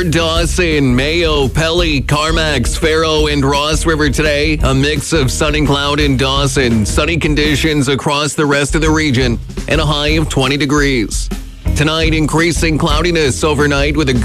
For Dawson, Mayo, Pelly, Carmax, Faro, and Ross River today, a mix of sun and cloud in Dawson, sunny conditions across the rest of the region, and a high of 20 degrees. Tonight, increasing cloudiness overnight with a